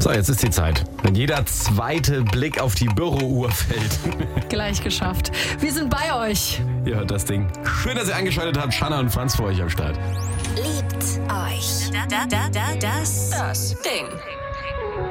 So, jetzt ist die Zeit, wenn jeder zweite Blick auf die Bürouhr fällt. Gleich geschafft. Wir sind bei euch. Ihr hört das Ding. Schön, dass ihr eingeschaltet habt. Shanna und Franz für euch am Start. Liebt euch. Das Ding.